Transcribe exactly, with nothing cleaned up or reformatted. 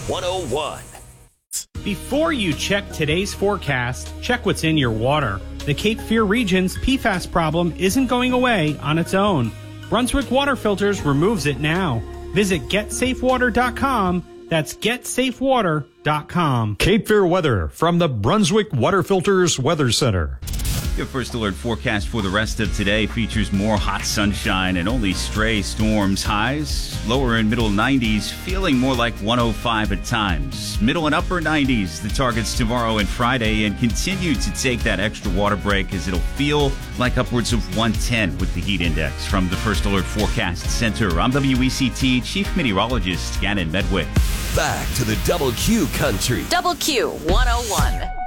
one oh one. Before you check today's forecast, check what's in your water. The Cape Fear region's P FAS problem isn't going away on its own. Brunswick Water Filters removes it now. Visit get safe water dot com. That's get safe water dot com. Cape Fear weather from the Brunswick Water Filters Weather Center. Your first alert forecast for the rest of today features more hot sunshine and only stray storms. Highs lower and middle nineties, feeling more like one oh five at times. Middle and upper nineties, the targets tomorrow and Friday, and continue to take that extra water break as it'll feel like upwards of one ten with the heat index. From the First Alert Forecast Center, I'm W E C T Chief Meteorologist Gannon Medwick. Back to the Double Q Country. Double Q one oh one.